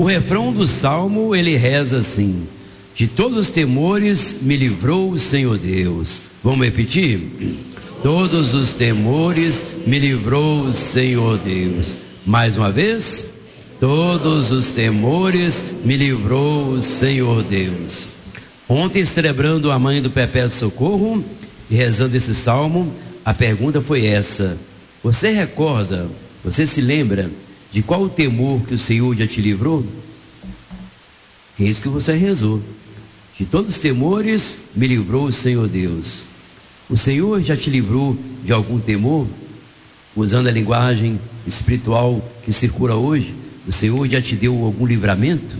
refrão do Salmo, ele reza assim: de todos os temores me livrou o Senhor Deus. Vamos repetir? Todos os temores me livrou o Senhor Deus. Mais uma vez. Todos os temores me livrou o Senhor Deus. Ontem, celebrando a Mãe do Perpétuo Socorro e rezando esse salmo, a pergunta foi essa: você recorda, você se lembra de qual o temor que o Senhor já te livrou? É isso que você rezou. De todos os temores me livrou o Senhor Deus. O Senhor já te livrou de algum temor? Usando a linguagem espiritual que circula hoje, o Senhor já te deu algum livramento?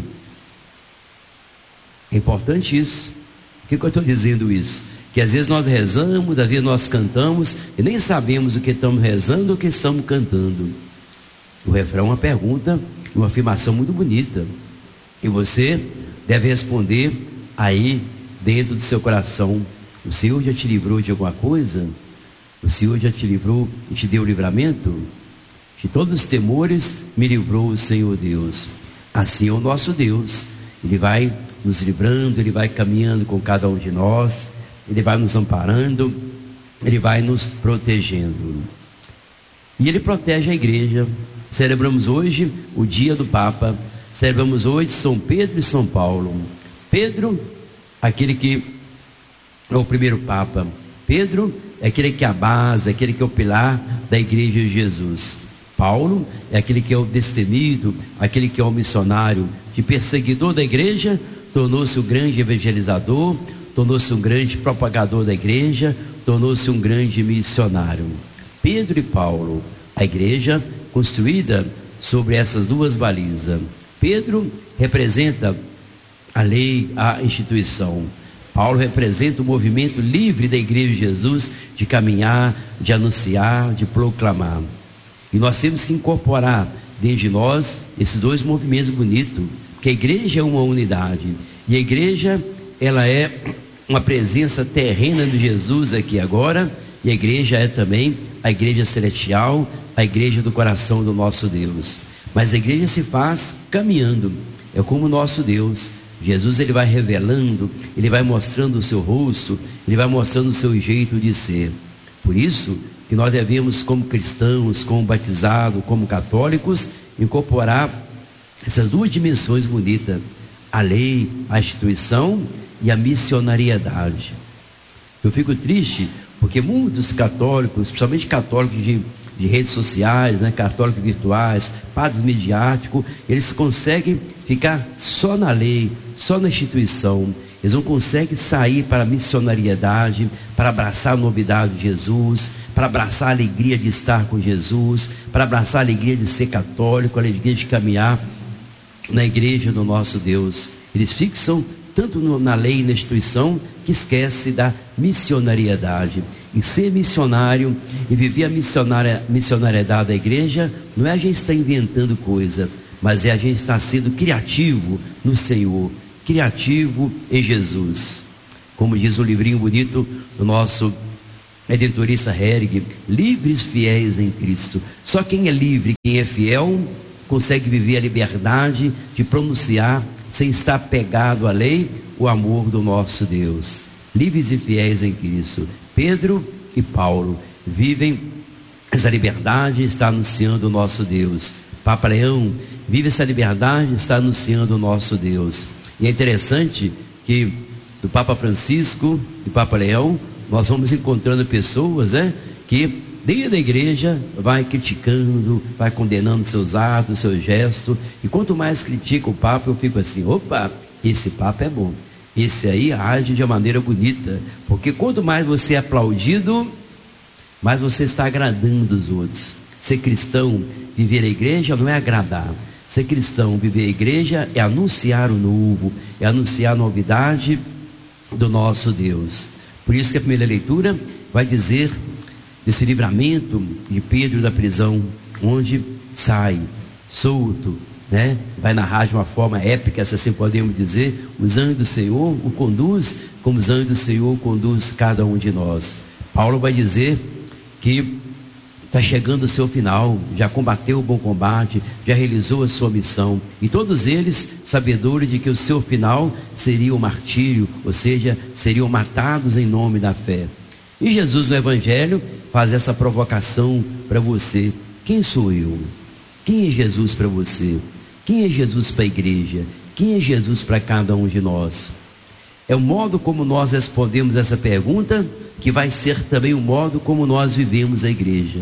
É importante isso. Por que eu estou dizendo isso? Que às vezes nós rezamos, às vezes nós cantamos e nem sabemos o que estamos rezando ou o que estamos cantando. O refrão é uma pergunta, uma afirmação muito bonita. E você deve responder aí dentro do seu coração: o Senhor já te livrou de alguma coisa? O Senhor já te livrou e te deu livramento? De todos os temores me livrou o Senhor Deus. Assim é o nosso Deus. Ele vai nos livrando, Ele vai caminhando com cada um de nós, Ele vai nos amparando, Ele vai nos protegendo. E Ele protege a igreja. Celebramos hoje o dia do Papa, celebramos hoje São Pedro e São Paulo. Pedro, aquele que é o primeiro Papa. Pedro é aquele que é a base, aquele que é o pilar da igreja de Jesus. Paulo é aquele que é o destemido, aquele que é o missionário, que perseguidor da igreja, tornou-se um grande evangelizador, tornou-se um grande propagador da igreja, tornou-se um grande missionário. Pedro e Paulo, a igreja construída sobre essas duas balizas. Pedro representa a lei, a instituição. Paulo representa o movimento livre da igreja de Jesus de caminhar, de anunciar, de proclamar. E nós temos que incorporar dentro de nós esses dois movimentos bonitos, porque a igreja é uma unidade, e a igreja, ela é uma presença terrena de Jesus aqui agora, e a igreja é também a igreja celestial, a igreja do coração do nosso Deus. Mas a igreja se faz caminhando, é como o nosso Deus. Jesus, ele vai revelando, ele vai mostrando o seu rosto, ele vai mostrando o seu jeito de ser. Por isso que nós devemos, como cristãos, como batizados, como católicos, incorporar essas duas dimensões bonitas: a lei, a instituição e a missionariedade. Eu fico triste porque muitos católicos, principalmente católicos de redes sociais, né, católicos virtuais, padres midiáticos, eles conseguem ficar só na lei, só na instituição. Eles não conseguem sair para a missionariedade, para abraçar a novidade de Jesus, para abraçar a alegria de estar com Jesus, para abraçar a alegria de ser católico, a alegria de caminhar na igreja do nosso Deus. Eles fixam tanto na lei e na instituição que esquece da missionariedade. E ser missionário e viver a missionariedade da igreja não é a gente estar inventando coisa, mas é a gente estar sendo criativo no Senhor, criativo em Jesus. Como diz um livrinho bonito do nosso redentorista Herrig: livres fiéis em Cristo. Só quem é livre, quem é fiel, consegue viver a liberdade de pronunciar, sem estar pegado à lei, o amor do nosso Deus. Livres e fiéis em Cristo. Pedro e Paulo vivem essa liberdade, está anunciando o nosso Deus. Papa Leão vive essa liberdade, está anunciando o nosso Deus. E é interessante que do Papa Francisco e Papa Leão, nós vamos encontrando pessoas, que dentro da igreja vai criticando, vai condenando seus atos, seus gestos. E quanto mais critica o Papa, eu fico assim: opa, esse Papa é bom, esse aí age de uma maneira bonita. Porque quanto mais você é aplaudido, mais você está agradando os outros. Ser cristão, viver a igreja não é agradar. Ser cristão, viver a igreja é anunciar o novo, é anunciar a novidade do nosso Deus. Por isso que a primeira leitura vai dizer desse livramento de Pedro da prisão, onde sai solto, vai narrar de uma forma épica, se assim podemos dizer. Os anjos do Senhor o conduz, como os anjos do Senhor conduz cada um de nós. Paulo vai dizer que está chegando o seu final, já combateu o bom combate, já realizou a sua missão, e todos eles sabedores de que o seu final seria o martírio, ou seja, seriam matados em nome da fé. E Jesus no Evangelho faz essa provocação para você: quem sou eu? Quem é Jesus para você? Quem é Jesus para a igreja? Quem é Jesus para cada um de nós? É o modo como nós respondemos essa pergunta que vai ser também o modo como nós vivemos a igreja.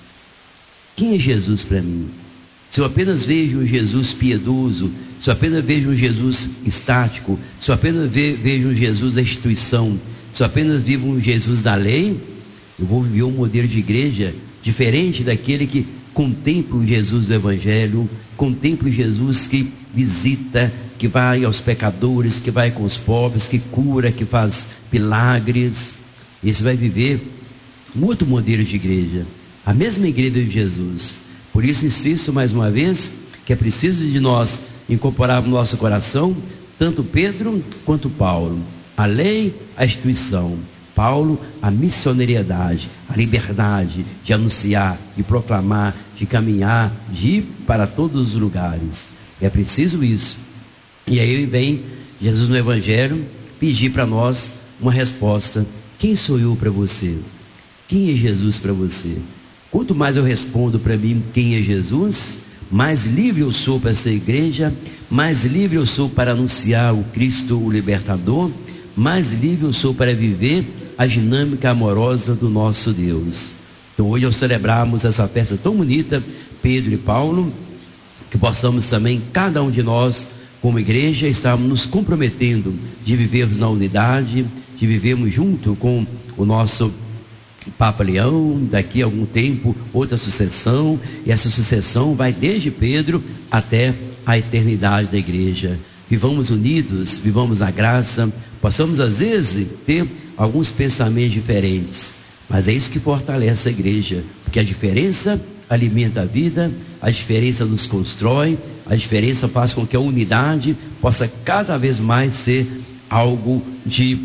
Quem é Jesus para mim? Se eu apenas vejo um Jesus piedoso, se eu apenas vejo um Jesus estático, se eu apenas vejo um Jesus da instituição, se eu apenas vivo um Jesus da lei, eu vou viver um modelo de igreja diferente daquele que contempla o Jesus do Evangelho, contempla o Jesus que visita, que vai aos pecadores, que vai com os pobres, que cura, que faz milagres. Esse vai viver um outro modelo de igreja, a mesma igreja de Jesus. Por isso insisto mais uma vez que é preciso de nós incorporar no nosso coração tanto Pedro quanto Paulo, a lei, a instituição. Paulo, a missionariedade, a liberdade de anunciar, de proclamar, de caminhar, de ir para todos os lugares. É preciso isso. E aí vem Jesus no Evangelho pedir para nós uma resposta: quem sou eu para você? Quem é Jesus para você? Quanto mais eu respondo para mim quem é Jesus, mais livre eu sou para essa igreja, mais livre eu sou para anunciar o Cristo, o libertador, mais livre eu sou para viver a dinâmica amorosa do nosso Deus. Então hoje, ao celebrarmos essa festa tão bonita, Pedro e Paulo, que possamos também, cada um de nós, como igreja, estarmos nos comprometendo de vivermos na unidade, de vivermos junto com o nosso Papa Leão, daqui a algum tempo, outra sucessão, e essa sucessão vai desde Pedro até a eternidade da igreja. Vivamos unidos, vivamos a graça, possamos às vezes ter alguns pensamentos diferentes, mas é isso que fortalece a igreja, porque a diferença alimenta a vida, a diferença nos constrói, a diferença faz com que a unidade possa cada vez mais ser algo de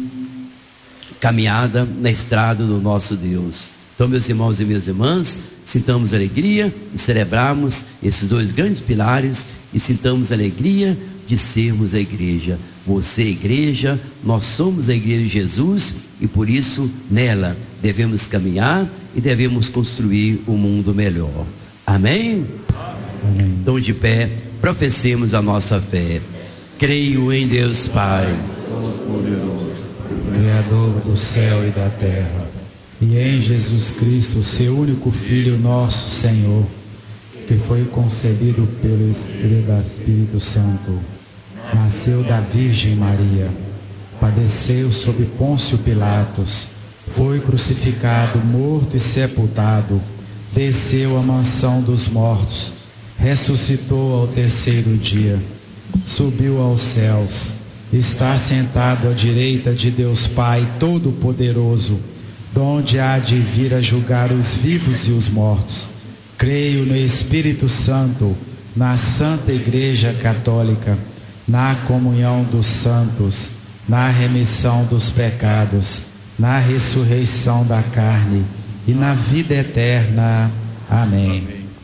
caminhada na estrada do nosso Deus. Então, meus irmãos e minhas irmãs, sintamos alegria e celebrarmos esses dois grandes pilares e sintamos alegria de sermos a igreja. Você é a igreja, nós somos a igreja de Jesus e por isso nela devemos caminhar e devemos construir um mundo melhor. Amém? Amém. Então, de pé, professemos a nossa fé. Creio em Deus Pai Todo-Poderoso, Criador do céu e da terra, e em Jesus Cristo, seu único Filho, nosso Senhor, que foi concebido pelo Espírito Santo, nasceu da Virgem Maria, padeceu sob Pôncio Pilatos, foi crucificado, morto e sepultado, desceu à mansão dos mortos, ressuscitou ao terceiro dia, subiu aos céus, está sentado à direita de Deus Pai Todo-Poderoso, donde há de vir a julgar os vivos e os mortos. Creio no Espírito Santo, na Santa Igreja Católica, na comunhão dos santos, na remissão dos pecados, na ressurreição da carne e na vida eterna. Amém.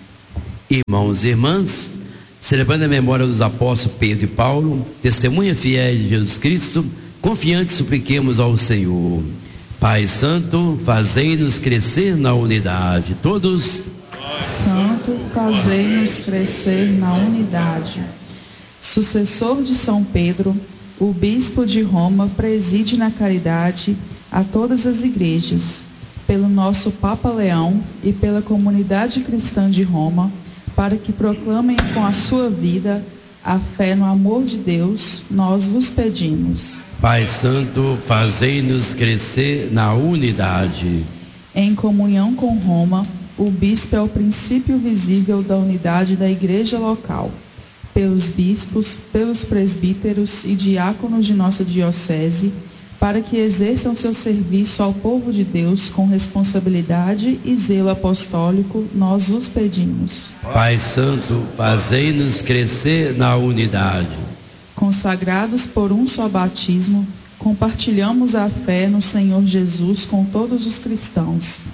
Irmãos e irmãs, celebrando a memória dos apóstolos Pedro e Paulo, testemunha fiéis de Jesus Cristo, confiantes supliquemos ao Senhor. Pai Santo, fazei-nos crescer na unidade. Todos. Santo, fazei-nos crescer na unidade. Sucessor de São Pedro, o bispo de Roma preside na caridade a todas as igrejas, pelo nosso Papa Leão e pela comunidade cristã de Roma, para que proclamem com a sua vida a fé no amor de Deus, nós vos pedimos. Pai Santo, fazei-nos crescer na unidade. Em comunhão com Roma, o bispo é o princípio visível da unidade da igreja local. Pelos bispos, pelos presbíteros e diáconos de nossa diocese, para que exerçam seu serviço ao povo de Deus com responsabilidade e zelo apostólico, nós vos pedimos. Pai Santo, fazei-nos crescer na unidade. Consagrados por um só batismo, compartilhamos a fé no Senhor Jesus com todos os cristãos.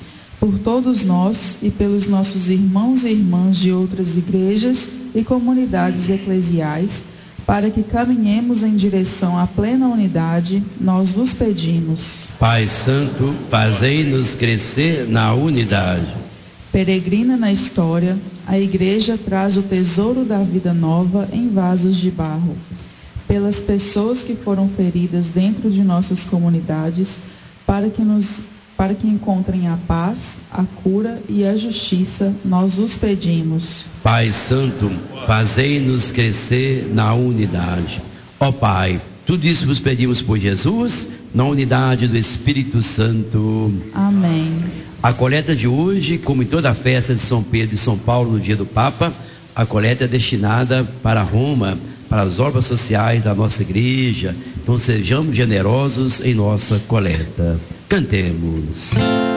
por todos nós e pelos nossos irmãos e irmãs de outras igrejas e comunidades eclesiais, para que caminhemos em direção à plena unidade, nós vos pedimos. Pai Santo, fazei-nos crescer na unidade. Peregrina na história, a Igreja traz o tesouro da vida nova em vasos de barro. Pelas pessoas que foram feridas dentro de nossas comunidades, para que encontrem a paz, a cura e a justiça, nós vos pedimos. Pai Santo, fazei-nos crescer na unidade. Ó Pai, tudo isso vos pedimos por Jesus, na unidade do Espírito Santo. Amém. A coleta de hoje, como em toda a festa de São Pedro e São Paulo no dia do Papa, a coleta é destinada para Roma, para as obras sociais da nossa igreja. Então sejamos generosos em nossa coleta. Cantemos.